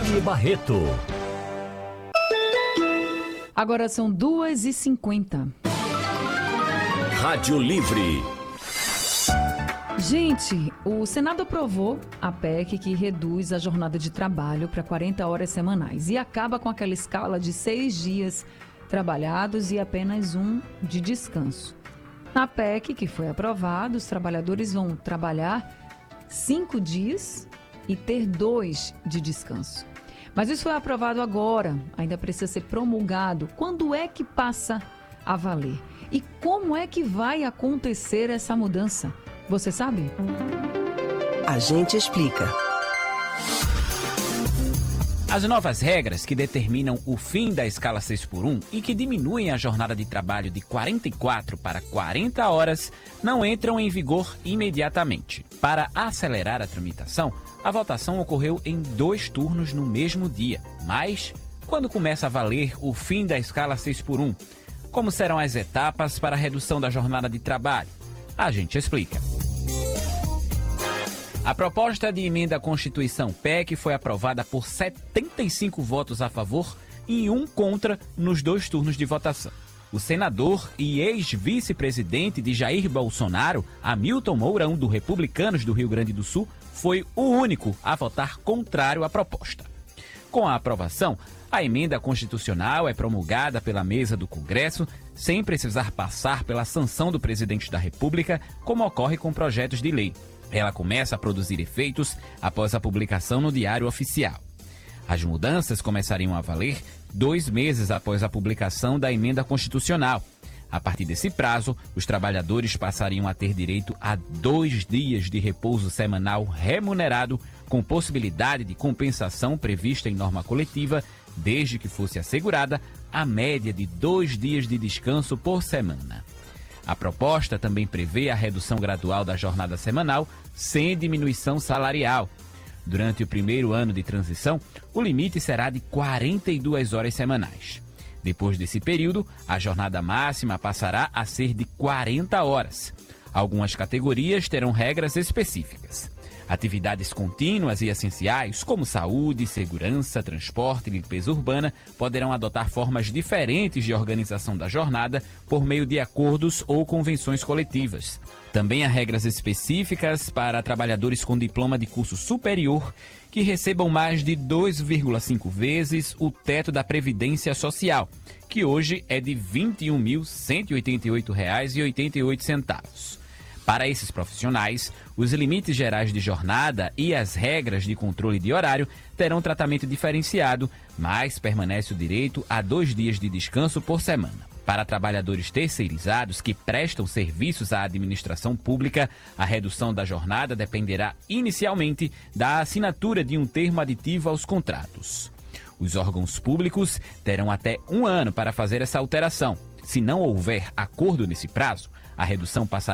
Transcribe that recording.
Eli Barreto. Agora são 2h50. Rádio Livre. Gente, o Senado aprovou a PEC que reduz a jornada de trabalho para 40 horas semanais e acaba com aquela escala de 6 dias trabalhados e apenas 1 de descanso. Na PEC que foi aprovada, os trabalhadores vão trabalhar 5 dias e ter 2 de descanso. Mas isso foi aprovado agora, ainda precisa ser promulgado. Quando é que passa a valer? E como é que vai acontecer essa mudança? Você sabe? A gente explica. As novas regras que determinam o fim da escala 6x1 e que diminuem a jornada de trabalho de 44 para 40 horas não entram em vigor imediatamente. Para acelerar a tramitação, a votação ocorreu em 2 turnos no mesmo dia. Mas, quando começa a valer o fim da escala 6x1? Como serão as etapas para a redução da jornada de trabalho? A gente explica. A proposta de emenda à Constituição PEC foi aprovada por 75 votos a favor e 1 contra nos 2 turnos de votação. O senador e ex-vice-presidente de Jair Bolsonaro, Hamilton Mourão, do Republicanos do Rio Grande do Sul, foi o único a votar contrário à proposta. Com a aprovação, a emenda constitucional é promulgada pela mesa do Congresso sem precisar passar pela sanção do presidente da República, como ocorre com projetos de lei. Ela começa a produzir efeitos após a publicação no Diário Oficial. As mudanças começariam a valer 2 meses após a publicação da emenda constitucional. A partir desse prazo, os trabalhadores passariam a ter direito a 2 dias de repouso semanal remunerado, com possibilidade de compensação prevista em norma coletiva, desde que fosse assegurada a média de 2 dias de descanso por semana. A proposta também prevê a redução gradual da jornada semanal, sem diminuição salarial. Durante o primeiro ano de transição, o limite será de 42 horas semanais. Depois desse período, a jornada máxima passará a ser de 40 horas. Algumas categorias terão regras específicas. Atividades contínuas e essenciais, como saúde, segurança, transporte e limpeza urbana, poderão adotar formas diferentes de organização da jornada por meio de acordos ou convenções coletivas. Também há regras específicas para trabalhadores com diploma de curso superior que recebam mais de 2,5 vezes o teto da Previdência Social, que hoje é de R$ 21.188,88. Para esses profissionais, os limites gerais de jornada e as regras de controle de horário terão tratamento diferenciado, mas permanece o direito a 2 dias de descanso por semana. Para trabalhadores terceirizados que prestam serviços à administração pública, a redução da jornada dependerá inicialmente da assinatura de um termo aditivo aos contratos. Os órgãos públicos terão até 1 ano para fazer essa alteração. Se não houver acordo nesse prazo, a redução passará